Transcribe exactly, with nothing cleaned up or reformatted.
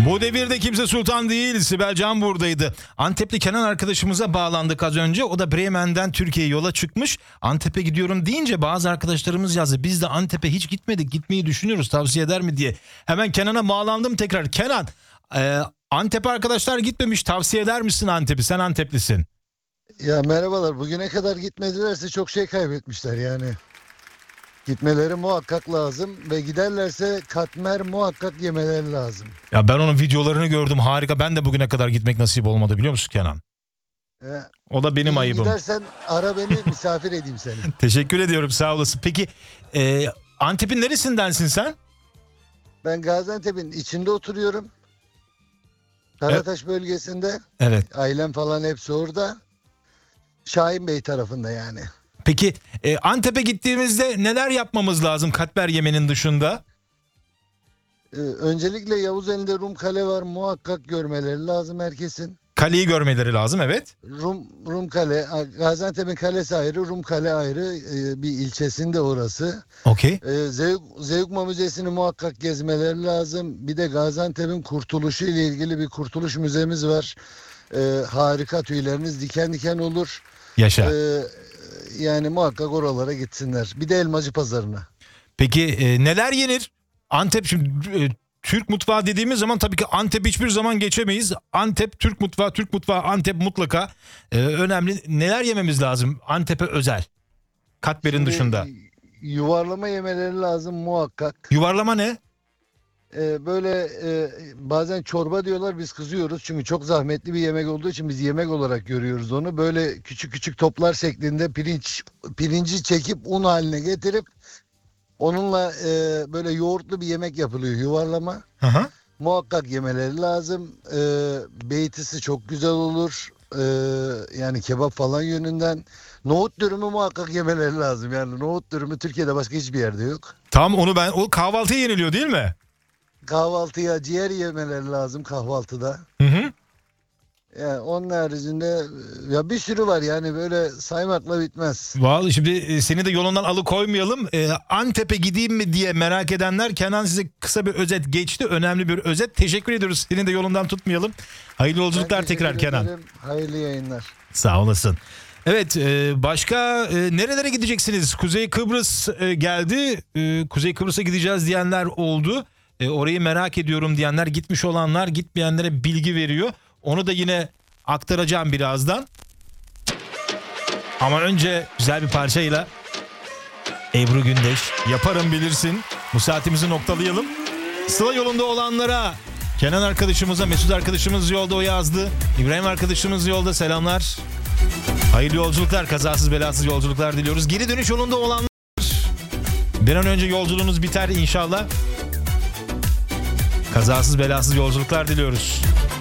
Bu devirde kimse sultan değil. Sibel Can buradaydı. Antepli Kenan arkadaşımıza bağlandık az önce. O da Bremen'den Türkiye'ye yola çıkmış. Antep'e gidiyorum deyince bazı arkadaşlarımız yazdı. Biz de Antep'e hiç gitmedik. Gitmeyi düşünüyoruz. Tavsiye eder mi diye. Hemen Kenan'a bağlandım tekrar. Kenan, e, Antep'e arkadaşlar gitmemiş. Tavsiye eder misin Antep'i? Sen Anteplisin. Ya merhabalar. Bugüne kadar gitmedilerse çok şey kaybetmişler yani. Gitmeleri muhakkak lazım ve giderlerse katmer muhakkak yemeleri lazım. Ya ben onun videolarını gördüm. Harika. Ben de bugüne kadar gitmek nasip olmadı, biliyor musun Kenan? Ee, O da benim ayıbım. Gidersen ara beni, misafir edeyim seni. Teşekkür ediyorum, sağ olasın. Peki e, Antep'in neresindensin sen? Ben Gaziantep'in içinde oturuyorum. Karataş bölgesinde. Evet. Ailem falan hepsi orada. Şahin Bey tarafında yani. Peki e, Antep'e gittiğimizde neler yapmamız lazım katmer yemenin dışında? Ee, öncelikle Yavuzeli'nde Rum Kale var. Muhakkak görmeleri lazım herkesin. Kaleyi görmeleri lazım, evet. Rum Rum Kale, Gaziantep'in kalesi ayrı, Rum Kale ayrı, e, bir ilçesinde orası. Okey. E, Zeug, Zeugma Müzesi'ni muhakkak gezmeleri lazım. Bir de Gaziantep'in kurtuluşu ile ilgili bir kurtuluş müzemiz var. E, harika, tüyleriniz diken diken olur. Yaşa. E, yani muhakkak oralara gitsinler. Bir de Elmacı Pazarı'na. Peki e, neler yenir? Antep şimdi e, Türk mutfağı dediğimiz zaman tabii ki Antep hiçbir zaman geçemeyiz. Antep Türk mutfağı, Türk mutfağı Antep mutlaka e, önemli. Neler yememiz lazım Antep'e özel? Katmer'in Şimdi, dışında. Yuvarlama yemeleri lazım muhakkak. Yuvarlama ne? Ee, böyle e, bazen çorba diyorlar, biz kızıyoruz çünkü çok zahmetli bir yemek olduğu için biz yemek olarak görüyoruz onu. Böyle küçük küçük toplar şeklinde pirinç pirinci çekip un haline getirip onunla e, böyle yoğurtlu bir yemek yapılıyor, yuvarlama. Hı hı. Muhakkak yemeleri lazım. E, beytisi çok güzel olur. E, yani kebap falan yönünden. Nohut dürümü muhakkak yemeleri lazım. Yani nohut dürümü Türkiye'de başka hiçbir yerde yok. Tam onu ben, o kahvaltıya yeniliyor değil mi? Kahvaltıya ciğer yemeleri lazım kahvaltıda. Hı hı. Yani onun haricinde ya bir sürü var yani, böyle saymakla bitmez. Vallahi şimdi e, seni de yolundan alıkoymayalım. E, Antep'e gideyim mi diye merak edenler, Kenan size kısa bir özet geçti. Önemli bir özet. Teşekkür ediyoruz. Seni de yolundan tutmayalım. Hayırlı yolculuklar Ben tekrar teşekkür Kenan. ederim. Hayırlı yayınlar. Sağ olasın. Evet, e, başka e, nerelere gideceksiniz? Kuzey Kıbrıs e, geldi. E, Kuzey Kıbrıs'a gideceğiz diyenler oldu. E, orayı merak ediyorum diyenler, gitmiş olanlar gitmeyenlere bilgi veriyor. Onu da yine aktaracağım birazdan. Ama önce güzel bir parçayla Ebru Gündeş, Yaparım Bilirsin. Bu saatimizi noktalayalım. Sıla yolunda olanlara, Kenan arkadaşımıza, Mesut arkadaşımız yolda, o yazdı. İbrahim arkadaşımız yolda, selamlar. Hayırlı yolculuklar, kazasız belasız yolculuklar diliyoruz. Geri dönüş yolunda olanlar, bir an önce yolculuğunuz biter inşallah. Kazasız belasız yolculuklar diliyoruz.